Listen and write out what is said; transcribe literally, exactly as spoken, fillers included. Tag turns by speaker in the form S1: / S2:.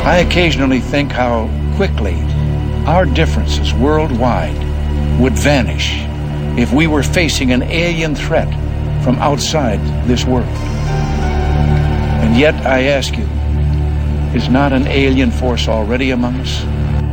S1: I occasionally think how quickly our differences worldwide would vanish if we were facing an alien threat from outside this world. And yet, I ask you, is not an alien force already among us?